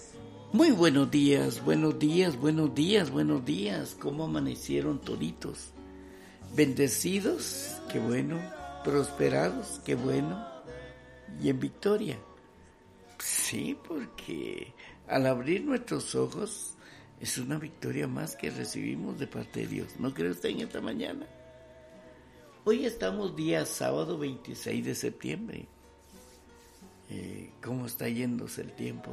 Muy buenos días, buenos días, buenos días, buenos días. ¿Cómo amanecieron toditos? Bendecidos, qué bueno. Prosperados, qué bueno. Y en victoria. Sí, porque al abrir nuestros ojos es una victoria más que recibimos de parte de Dios. ¿No cree usted en esta mañana? Hoy estamos día sábado 26 de septiembre. ¿Cómo está yéndose el tiempo?